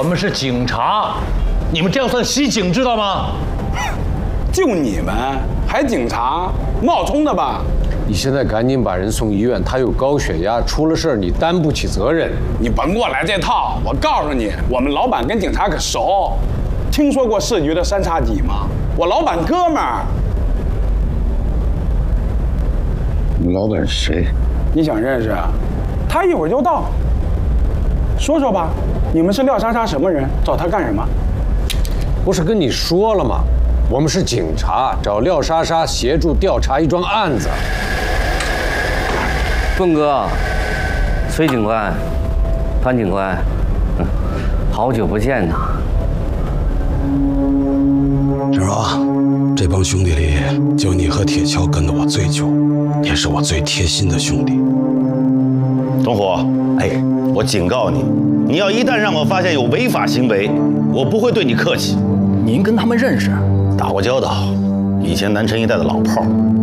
我们是警察，你们这样算袭警，知道吗？ 就你们还警察，冒充的吧？ 你现在赶紧把人送医院，他有高血压，出了事儿你担不起责任。 你甭给我来这套！我告诉你，我们老板跟警察可熟。听说过市局的三叉戟吗？我老板哥们儿。 你老板谁？ 你想认识啊？他一会儿就到。说说吧，你们是廖莎莎什么人？找他干什么？ 不是跟你说了吗？我们是警察，找廖莎莎协助调查一桩案子。 棍哥，崔警官，潘警官，好久不见呐！ 志荣，这帮兄弟里，就你和铁锹跟得我最久，也是我最贴心的兄弟。 同伙，我警告你，你要一旦让我发现有违法行为，我不会对你客气。 您跟他们认识？ 打过交道，以前南城一带的老炮。